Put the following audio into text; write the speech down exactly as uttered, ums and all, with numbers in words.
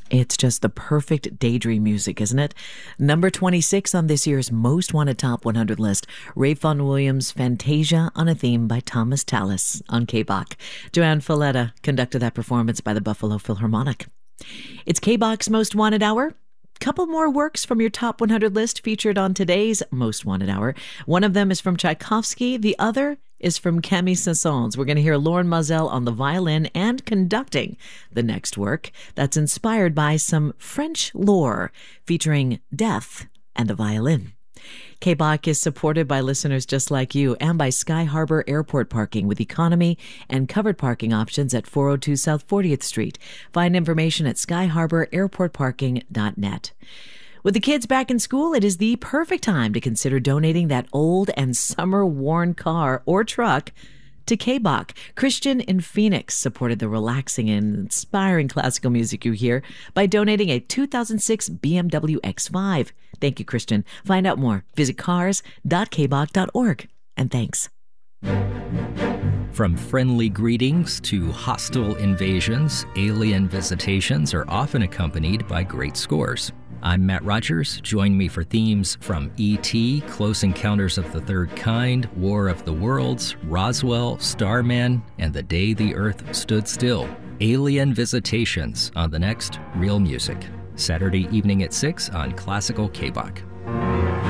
It's just the perfect daydream music, isn't it? Number twenty-six on this year's Most Wanted Top one hundred list, Ralph Vaughan Williams' Fantasia on a Theme by Thomas Tallis on K B O C. Joanne Falletta conducted that performance by the Buffalo Philharmonic. It's K B O C's Most Wanted Hour. Couple more works from your top one hundred list featured on today's Most Wanted Hour. One of them is from Tchaikovsky. The other is from Camille Saint-Saëns. We're going to hear Lauren Moselle on the violin and conducting the next work that's inspired by some French lore featuring death and the violin. K B O C is supported by listeners just like you and by Sky Harbor Airport Parking with economy and covered parking options at four oh two South fortieth Street. Find information at sky harbor airport parking dot net. With the kids back in school, it is the perfect time to consider donating that old and summer-worn car or truck to K B O C. Christian in Phoenix supported the relaxing and inspiring classical music you hear by donating a two thousand six B M W X five. Thank you, Christian. Find out more. Visit cars dot k b o c dot org. And thanks. From friendly greetings to hostile invasions, alien visitations are often accompanied by great scores. I'm Matt Rogers. Join me for themes from E T, Close Encounters of the Third Kind, War of the Worlds, Roswell, Starman, and The Day the Earth Stood Still. Alien Visitations on the next Real Music. Saturday evening at six on Classical K B O C.